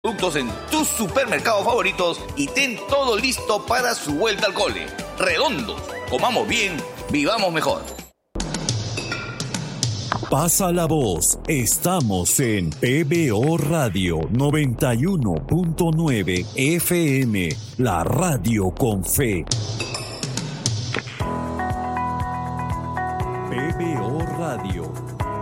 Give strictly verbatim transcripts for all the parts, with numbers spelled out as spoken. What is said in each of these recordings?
Productos en tus supermercados favoritos y ten todo listo para su vuelta al cole. Redondos, comamos bien, vivamos mejor. Pasa la voz, estamos en P B O Radio noventa y uno punto nueve F M, la radio con fe. P B O Radio.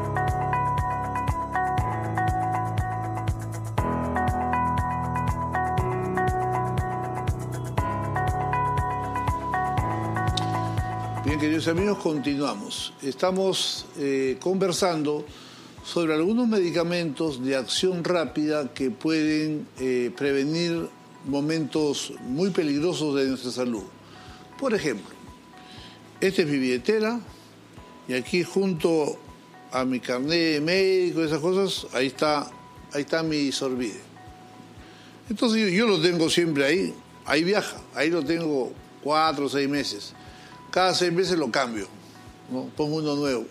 Bien, queridos amigos, continuamos. Estamos eh, conversando sobre algunos medicamentos de acción rápida que pueden eh, prevenir momentos muy peligrosos de nuestra salud. Por ejemplo, este es mi billetera y aquí junto a mi carnet médico y esas cosas, ahí está, ahí está mi Sorbide. Entonces yo, yo lo tengo siempre ahí, ahí viaja, ahí lo tengo cuatro o seis meses. Cada seis meses lo cambio, ¿no? Pongo uno nuevo.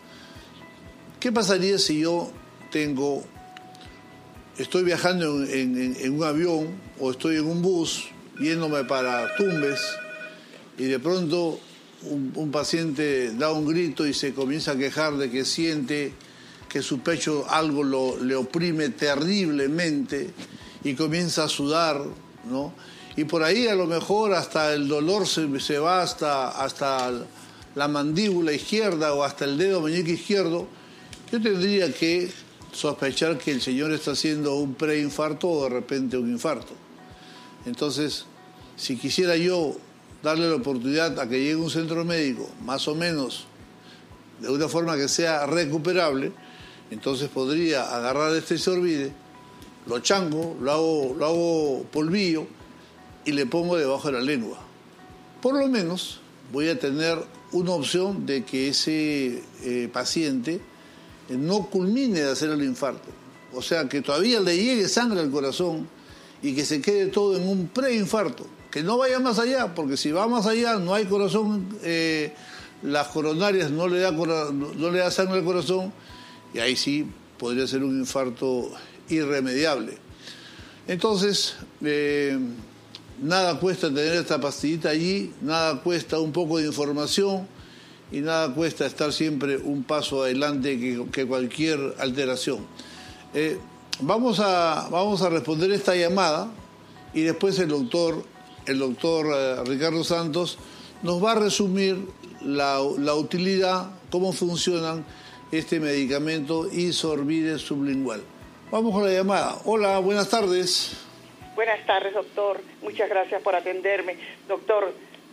¿Qué pasaría si yo tengo, estoy viajando en, en, en un avión o estoy en un bus yéndome para Tumbes y de pronto un, un paciente da un grito y se comienza a quejar de que siente que su pecho algo lo, le oprime terriblemente y comienza a sudar, ¿no? Y por ahí a lo mejor hasta el dolor se, se va hasta, hasta la mandíbula izquierda o hasta el dedo meñique izquierdo. Yo tendría que sospechar que el señor está haciendo un preinfarto o de repente un infarto. Entonces, si quisiera yo darle la oportunidad a que llegue a un centro médico, más o menos de una forma que sea recuperable, entonces podría agarrar este Sorbide, lo chango, lo hago, lo hago polvillo, y le pongo debajo de la lengua. Por lo menos voy a tener una opción de que ese eh, paciente no culmine de hacer el infarto. O sea, que todavía le llegue sangre al corazón y que se quede todo en un preinfarto. Que no vaya más allá, porque si va más allá no hay corazón, eh, las coronarias no le da, no le da sangre al corazón y ahí sí podría ser un infarto irremediable. Entonces, eh, nada cuesta tener esta pastillita allí, nada cuesta un poco de información y nada cuesta estar siempre un paso adelante que, que cualquier alteración. Eh, vamos a, vamos a responder esta llamada y después el doctor, el doctor eh, Ricardo Santos nos va a resumir la, la utilidad, cómo funcionan este medicamento Isorbide sublingual. Vamos con la llamada. Hola, buenas tardes. Buenas tardes, doctor. Muchas gracias por atenderme. Doctor.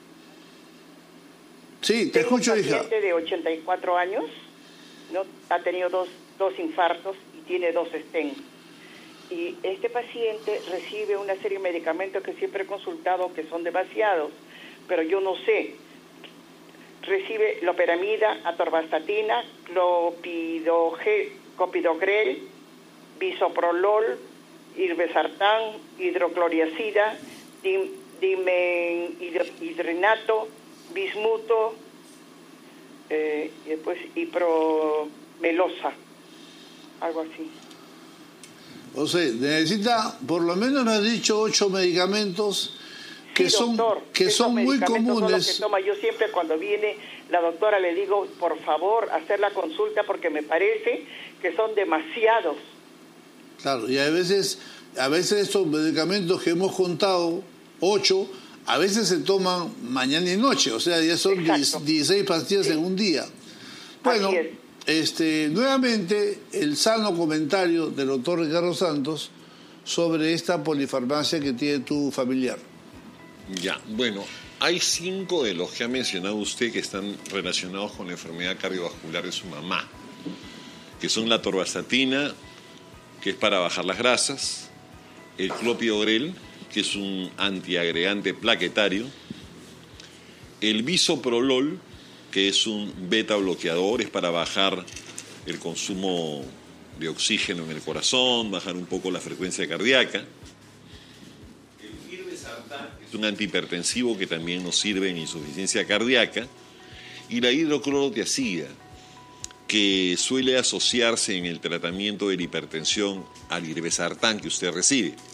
Sí, te escucho, hija. Tengo un paciente de ochenta y cuatro años, ¿no? Ha tenido dos, dos infartos y tiene dos stents. Y este paciente recibe una serie de medicamentos que siempre he consultado que son demasiados, pero yo no sé. Recibe loperamida, atorvastatina, clopidogrel, clopidogrel, bisoprolol, irbesartán, hidrocloriacida, dim, dimenhidrinato, bismuto, eh, y después ipromelosa, algo así. O sea, necesita, por lo menos me has dicho, ocho medicamentos que sí, son, doctor, que son muy comunes. Son los que toma. Yo siempre cuando viene la doctora le digo, por favor, hacer la consulta porque me parece que son demasiados. Claro, y a veces, a veces estos medicamentos que hemos contado, ocho, a veces se toman mañana y noche, o sea, ya son dieciséis pastillas sí. en un día. Bueno, este, nuevamente el sano comentario del doctor Ricardo Santos sobre esta polifarmacia que tiene tu familiar. Ya, bueno, hay cinco de los que ha mencionado usted que están relacionados con la enfermedad cardiovascular de su mamá, que son la atorvastatina, que es para bajar las grasas, el clopidogrel, que es un antiagregante plaquetario, el bisoprolol, que es un beta bloqueador, es para bajar el consumo de oxígeno en el corazón, bajar un poco la frecuencia cardíaca, el irbesartán, que es un antihipertensivo que también nos sirve en insuficiencia cardíaca, y la hidroclorotiazida, que suele asociarse en el tratamiento de la hipertensión al irbesartán que usted recibe.